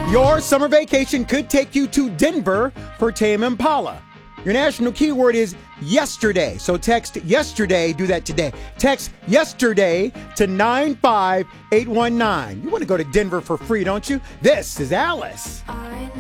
Your summer vacation could take you to Denver for Tame Impala. Your national keyword is yesterday. So text yesterday. Do that today. Text yesterday to 95819. You want to go to Denver for free, don't you? This is Alice.